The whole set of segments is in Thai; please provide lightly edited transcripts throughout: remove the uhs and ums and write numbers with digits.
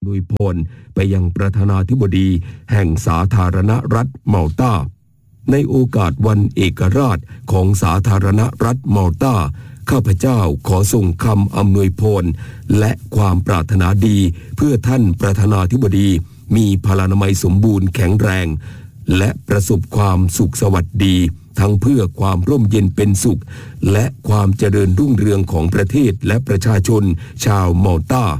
โดยพลไปยังประธานาธิบดีแห่งสาธารณรัฐมัลตาในโอกาสวันเอกราชของสาธารณรัฐมัลตาข้าพเจ้าขอส่งคำอำนวยพรและความปรารถนาดีเพื่อท่านประธานาธิบดีมีพลานามัยสมบูรณ์แข็งแรงและประสบความสุขสวัสดีทั้งเพื่อความร่มเย็นเป็นสุขและความเจริญรุ่งเรืองของประเทศและประชาชนชาวมัลตา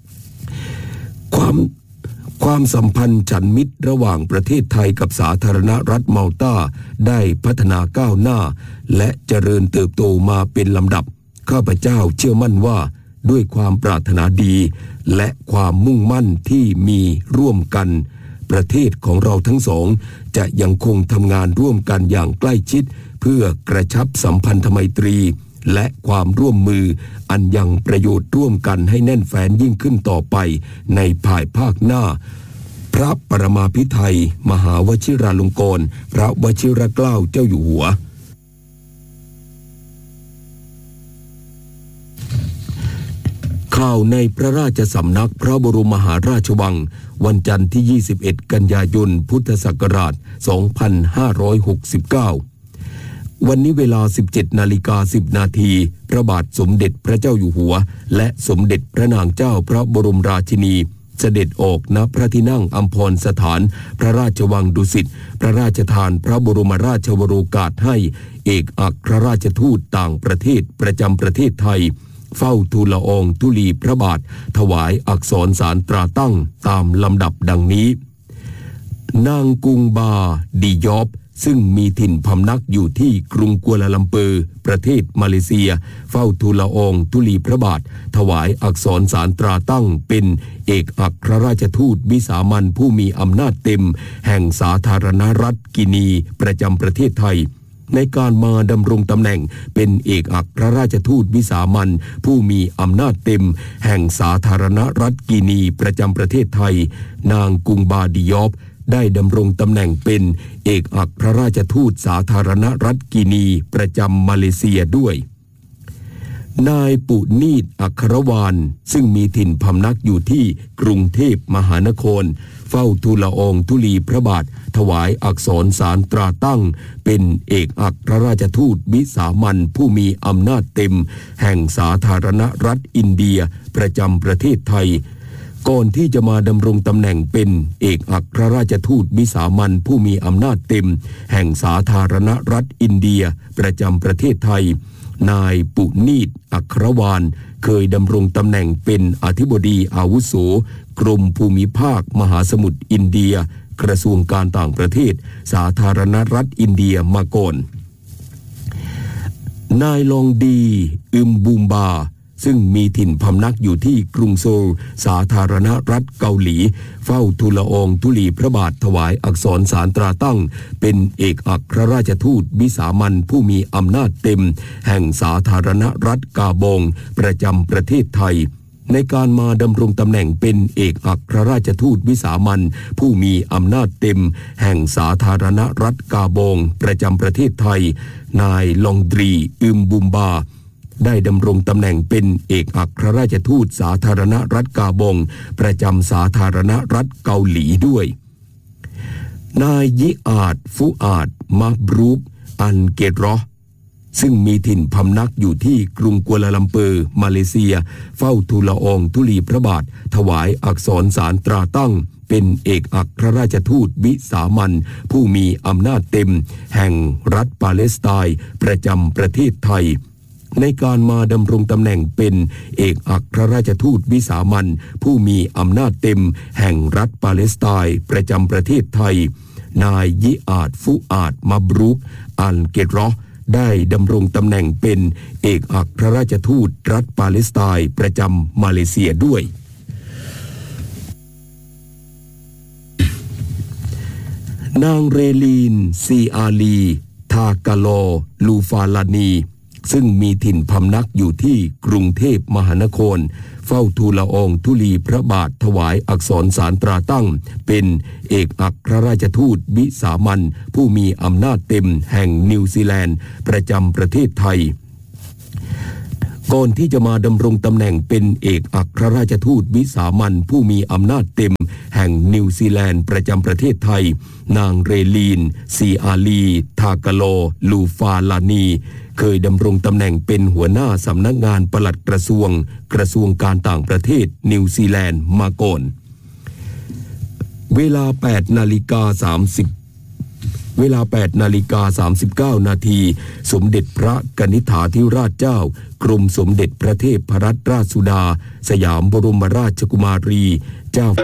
ความสัมพันธ์ฉันมิตรระหว่างประเทศไทยกับสาธารณรัฐมัลตาได้พัฒนาก้าวหน้าและเจริญเติบโตมาเป็นลำดับข้าพเจ้าเชื่อมั่นว่าด้วยความปรารถนาดีและความมุ่งมั่นที่มีร่วมกันประเทศของเราทั้งสองจะยังคงทำงานร่วมกันอย่างใกล้ชิดเพื่อกระชับสัมพันธไมตรีและความร่วมมืออันยังประโยชน์ร่วมกันให้แน่นแฟ้นยิ่งขึ้นต่อไปในภายภาคหน้าพระปรมาภิไธยมหาวชิราลงกรณ์พระวชิรเกล้าเจ้าอยู่หัวข่าวในพระราชสำนักพระบรมมหาราชวังวันจันทร์ที่21กันยายนพุทธศักราช2569วันนี้เวลา 17:10 นาทีพระบาทสมเด็จพระเจ้าอยู่หัวและสมเด็จพระนางเจ้าพระบรมราชินีเสด็จออกณพระที่นั่งอัมพรสถานพระราชวังดุสิตพระราชทานพระบรมราชวโรกาสให้เอกอัครราชทูตต่างประเทศประจำประเทศไทยเฝ้าทูลละอองธุลีพระบาทถวายอักษรสารตราตั้งตามลำดับดังนี้นางกุงบาดิยอบซึ่งมีถิ่นพำนักอยู่ที่กรุงกัวลาลัมเปอร์ประเทศมาเลเซียเฝ้าทูลละอองธุลีพระบาทถวายอักษรสารตราตั้งเป็นเอกอัครราชทูตวิสามัญผู้มีอำนาจเต็มแห่งสาธารณรัฐกินีประจำประเทศไทยในการมาดำรงตำแหน่งเป็นเอกอัครราชทูตวิสามัญผู้มีอำนาจเต็มแห่งสาธารณรัฐกินีประจำประเทศไทยนางกุงบาดิยอบได้ดำรงตำแหน่งเป็นเอกอัครราชทูตสาธารณรัฐกินีประจำมาเลเซียด้วยนายปุนีตอัครวาลซึ่งมีถิ่นพำนักอยู่ที่กรุงเทพมหานครเฝ้าทูลละอองธุลีพระบาทถวายอักษรสารตราตั้งเป็นเอกอัครราชทูตวิสามัญผู้มีอำนาจเต็มแห่งสาธารณรัฐอินเดียประจำประเทศไทยก่อนที่จะมาดำรงตำแหน่งเป็นเอกอัครราชทูตวิสามัญผู้มีอำนาจเต็มแห่งสาธารณรัฐอินเดียประจำประเทศไทยนายปุนีตอัครวาลเคยดำรงตำแหน่งเป็นอธิบดีอาวุโสกรมภูมิภาคมหาสมุทรอินเดียกระทรวงการต่างประเทศสาธารณรัฐอินเดียมาก่อนนายลองดีอึมบูมบาซึ่งมีถิ่นพำนักอยู่ที่กรุงโซลสาธารณรัฐเกาหลีเฝ้าทูลละอองธุลีพระบาทถวายอักษรสารตราตั้งเป็นเอกอัครราชทูตวิสามัญผู้มีอำนาจเต็มแห่งสาธารณรัฐกาบองประจำประเทศไทยในการมาดำรงตำแหน่งเป็นเอกอัครราชทูตวิสามัญผู้มีอำนาจเต็มแห่งสาธารณรัฐกาบองประจำประเทศไทยนายลองดรีอึมบุมบาได้ดำรงตำแหน่งเป็นเอกอัครราชทูตสาธารณรัฐกาบองประจำสาธารณรัฐเกาหลีด้วยนายยิอาดฟุอาดมาบรูกอันเกรอซึ่งมีถิ่นพำนักอยู่ที่กรุงกัวลาลัมเปอร์มาเลเซียเฝ้าทูลละอองธุลีพระบาทถวายอักษรสารตราตั้งเป็นเอกอัครราชทูตวิสามัญผู้มีอำนาจเต็มแห่งรัฐปาเลสไตน์ประจำประเทศไทยในการมาดำรงตำแหน่งเป็นเอกอัครราชทูตวิสามัญผู้มีอำนาจเต็มแห่งรัฐปาเลสไตน์ประจำประเทศไทยนายยิอาดฟุอาดมาบรูกอันเกรอได้ดำรงตำแหน่งเป็นเอกอัครราชทูตรัฐปาเลสไตน์ประจำมาเลเซียด้วยนางเรลีนซีอาลีทากาโลลูฟาลานีซึ่งมีถิ่นพำนักอยู่ที่กรุงเทพมหานครเฝ้าทูลละอองธุลีพระบาทถวายอักษรสารตราตั้งเป็นเอกอัครราชทูตวิสามัญผู้มีอำนาจเต็มแห่งนิวซีแลนด์ประจำประเทศไทยก่อนที่จะมาดำรงตำแหน่งเป็นเอกอัครราชทูตวิสามัญผู้มีอำนาจเต็มแห่งนิวซีแลนด์ประจำประเทศไทยนางเรลีนซีอาลีทากาโลลูฟาลานีเคยดำรงตำแหน่งเป็นหัวหน้าสำนักงานปลัดกระทรวงการต่างประเทศนิวซีแลนด์มาก่อนเวลา 8:39 นาทีสมเด็จพระกนิษฐาธิราชเจ้ากรมสมเด็จพระเทพรัตนราชสุดาสยามบรมราชกุมารีเจ้า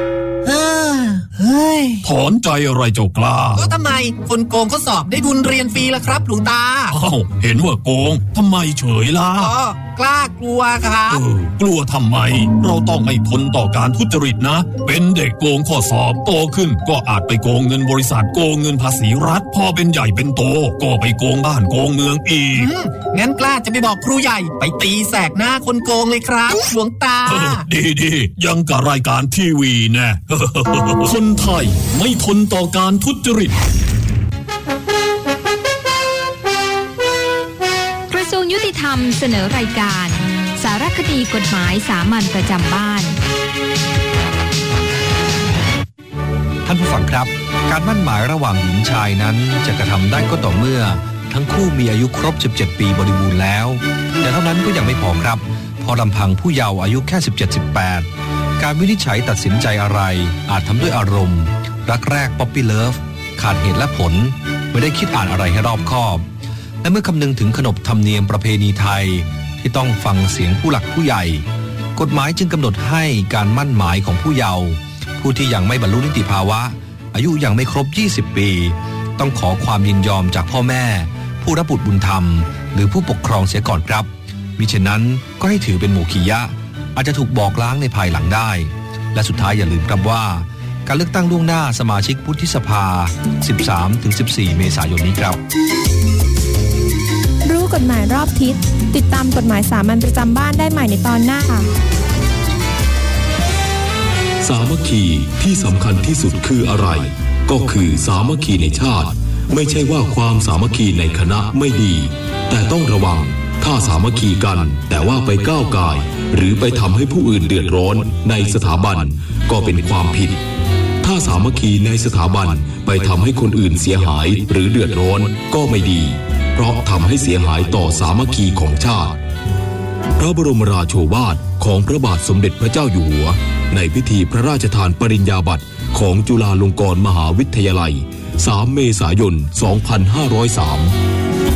ถอนใจอะไรเจ้ากล้าก็ทำไมคนโกงเขาสอบได้ทุนเรียนฟรีล่ะครับหลวงตาเห็นว่าโกงทำไมเฉยล่ะกล้ากลัวครับกลัวทำไมเราต้องไม่ทนต่อการทุจริตนะเป็นเด็กโกงข้อสอบโตขึ้นก็อาจไปโกงเงินบริษัทโกงเงินภาษีรัฐพอเป็นใหญ่เป็นโตก็ไปโกงบ้านโกงเมืองอีกงั้นกล้าจะไปบอกครูใหญ่ไปตีแสกหน้าคนโกงเลยครับหลวงตาดียังกับรายการทีวีแน่คนไทยไม่ทนต่อการทุจริตกระทรวงยุติธรรมเสนอรายการสารคดีกฎหมายสามัญประจำบ้านท่านผู้ฟังครับการมั่นหมายระหว่างหญิงชายนั้นจะกระทำได้ก็ต่อเมื่อทั้งคู่มีอายุครบ17ปีบริบูรณ์แล้วแต่เท่านั้นก็ยังไม่พอครับพอลำพังผู้เยาว์อายุแค่17-18การวินิจฉัยตัดสินใจอะไรอาจทำด้วยอารมณ์รักแรกป๊อปปี้เลิฟขาดเหตุและผลไม่ได้คิดอ่านอะไรให้รอบคอบและเมื่อคำนึงถึงขนบธรรมเนียมประเพณีไทยที่ต้องฟังเสียงผู้หลักผู้ใหญ่กฎหมายจึงกำหนดให้การมั่นหมายของผู้เยาว์ผู้ที่ยังไม่บรรลุนิติภาวะอายุยังไม่ครบ20ปีต้องขอความยินยอมจากพ่อแม่ผู้รับบุตรบุญธรรมหรือผู้ปกครองเสียก่อนครับมิฉะนั้นก็ให้ถือเป็นโมฆิยะอาจจะถูกบอกล้างในภายหลังได้และสุดท้ายอย่าลืมครับว่าการเลือกตั้งล่วงหน้าสมาชิกวุฒิสภา 13-14 เมษายนนี้ครับรู้กฎหมายรอบทิศติดตามกฎหมายสามัญประจำบ้านได้ใหม่ในตอนหน้าค่ะสามัคคีที่สำคัญที่สุดคืออะไรก็คือสามัคคีในชาติไม่ใช่ว่าความสามัคคีในคณะไม่ดีแต่ต้องระวังถ้าสามัคคีกันแต่ว่าไปก้าวก่ายหรือไปทำให้ผู้อื่นเดือดร้อนในสถาบันก็เป็นความผิดถ้าสามัคคีในสถาบันไปทำให้คนอื่นเสียหายหรือเดือดร้อนก็ไม่ดีเพราะทำให้เสียหายต่อสามัคคีของชาติพระบรมราโชวาทของพระบาทสมเด็จพระเจ้าอยู่หัวในพิธีพระราชทานปริญญาบัตรของจุฬาลงกรณ์มหาวิทยาลัย3 เมษายน 2503